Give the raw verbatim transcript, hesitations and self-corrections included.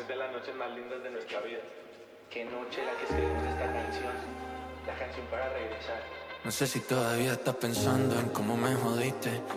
Es de las noches más lindas de nuestra vida. Qué noche la que escribimos esta canción. La canción para regresar. No sé si todavía estás pensando en cómo me jodiste.